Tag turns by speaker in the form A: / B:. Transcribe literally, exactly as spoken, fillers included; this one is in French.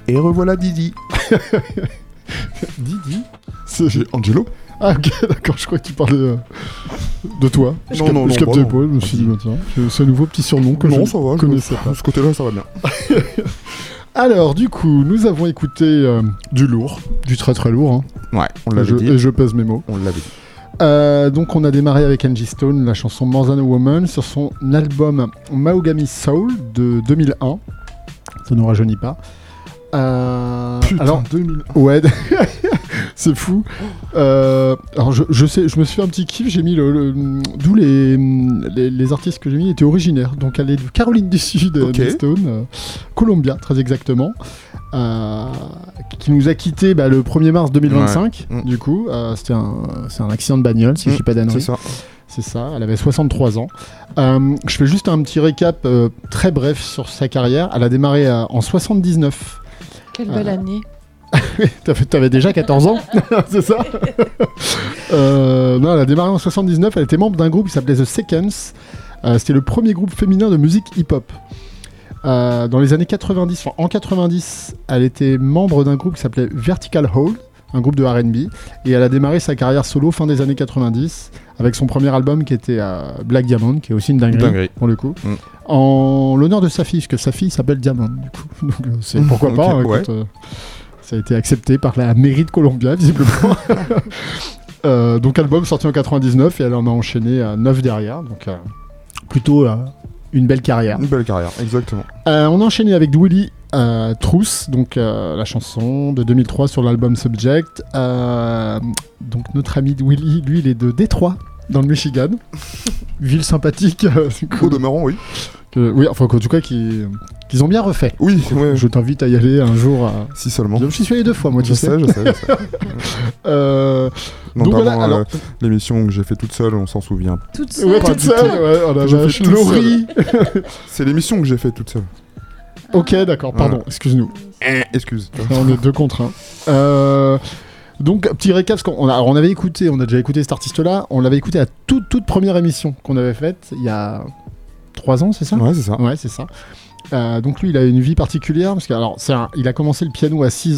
A: Et revoilà Didi.
B: Didi
A: C'est Angelo.
B: Ah ok, d'accord, je crois que tu parlais euh, de toi. Je
A: Non,
B: cap-
A: non,
B: je
A: non,
B: captais
A: bah
B: pas, je me suis dit, bah, tiens, c'est- c'est un nouveau petit surnom que
A: non,
B: je
A: ça va,
B: ne
A: je
B: connaissais
A: me-
B: pas.
A: de ce côté-là, ça va bien.
B: Alors, du coup, nous avons écouté euh, du lourd, du très très lourd, hein.
A: Ouais, on
B: et,
A: l'avait
B: je,
A: dit.
B: et je pèse mes mots.
A: On l'avait dit.
B: Euh, donc, on a démarré avec Angie Stone, la chanson More Than a Woman, sur son album Mahogany Soul de deux mille un. Ça ne nous rajeunit pas. Euh,
A: Putain,
B: alors,
A: deux mille.
B: ouais, c'est fou. Euh, alors, je, je sais, je me suis fait un petit kiff. J'ai mis le, le- d'où les, les les artistes que j'ai mis étaient originaires. Donc, elle est de Caroline du Sud,
A: Ok.
B: Angie Stone, euh, Columbia, très exactement, euh, qui nous a quitté bah, le premier mars deux mille vingt-cinq.
A: Ouais. Mm.
B: Du coup, euh, c'était un, c'est un accident de bagnole, si
A: Mm,
B: je dis pas
A: C'est
B: d'annerie.
A: ça.
B: C'est ça, elle avait soixante-trois ans. Euh, je fais juste un petit récap euh, très bref sur sa carrière. Elle a démarré euh, en soixante-dix-neuf.
C: Quelle belle
B: Ah.
C: année.
B: T'avais, t'avais déjà quatorze ans, c'est ça. euh, Non, elle a démarré en soixante-dix-neuf. Elle était membre d'un groupe qui s'appelait The Seconds. Euh, c'était le premier groupe féminin de musique hip-hop. Euh, dans les années quatre-vingt-dix, enfin en quatre-vingt-dix, elle était membre d'un groupe qui s'appelait Vertical Hold, un groupe de R and B, et elle a démarré sa carrière solo fin des années quatre-vingt-dix avec son premier album qui était euh, Black Diamond, qui est aussi une dinguerie,
A: Dinguerie.
B: pour le coup,
A: Mm.
B: en l'honneur de sa fille, parce que sa fille s'appelle Diamond, du coup. Donc, euh, c'est pourquoi pas,
A: Ok,
B: hein,
A: ouais.
B: quand, euh, ça a été accepté par la mairie de Columbia, visiblement. Euh, donc album sorti en quatre-vingt-dix-neuf et elle en a enchaîné euh, neuf derrière, donc euh, plutôt euh, une belle carrière.
A: Une belle carrière, exactement.
B: Euh, on a enchaîné avec Willy euh, Trousse, donc euh, la chanson de deux mille trois sur l'album Subject. Euh, donc notre ami Willy, lui, il est de Détroit, dans le Michigan. Ville sympathique. euh, c'est
A: Au
B: cool.
A: demeurant, oui.
B: Que- oui, enfin en tout cas qu'ils qu'ils ont bien refait.
A: Oui, ouais.
B: Je t'invite à y aller un jour. euh,
A: Si seulement.
B: Je me suis allé deux fois, moi, tu
A: Je
B: sais.
A: sais, je sais, je sais.
B: Euh,
A: Notamment
B: voilà, alors-
A: euh, l'émission que j'ai fait toute seule, on s'en souvient.
C: Toute
B: Ouais,
C: seule.
B: toute seule, ouais, oh la
A: J'ai
B: vache,
A: fait toute
B: Laurie.
A: C'est l'émission que j'ai fait toute seule.
B: Ok, d'accord, pardon,
A: Voilà.
B: excuse-nous.
A: Eh, excuse.
B: Là, on est deux contre un. Euh, donc, petit récap, parce qu'on a, alors, on avait écouté, on a déjà écouté cet artiste-là, on l'avait écouté à toute, toute première émission qu'on avait faite, il y a trois ans, c'est ça?
A: Ouais, c'est ça.
B: Ouais, c'est ça. Euh, donc lui, il a une vie particulière, parce que alors, c'est un- il a commencé le piano à six